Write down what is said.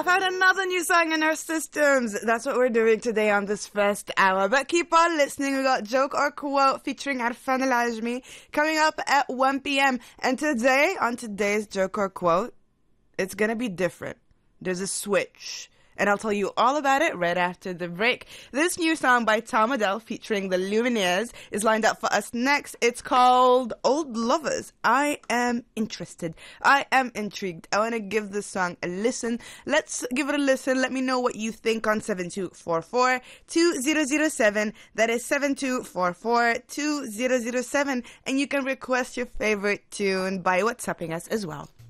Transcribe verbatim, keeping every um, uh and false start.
I found another new song in our systems. That's what we're doing today on this first hour. But keep on listening. We got Joke or Quote featuring Arfan El-Ajmi coming up at one p.m. And today, on today's Joke or Quote, it's going to be different. There's a switch. And I'll tell you all about it right after the break. This new song by Tom Odell featuring the Lumineers is lined up for us next. It's called Old Lovers. I am interested. I am intrigued. I want to give this song a listen. Let's give it a listen. Let me know what you think on seven two four four, two zero zero seven. That is seven two four four, two zero zero seven. And you can request your favorite tune by WhatsApping us as well.